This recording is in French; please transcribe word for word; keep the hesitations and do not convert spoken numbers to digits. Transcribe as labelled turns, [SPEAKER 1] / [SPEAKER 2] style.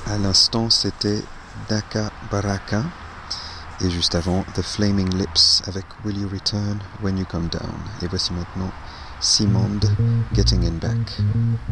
[SPEAKER 1] À l'instant, c'était Daka Baraka. Et juste avant, The Flaming Lips avec Will You Return When You Come Down. Et voici maintenant Simond, Getting In Back.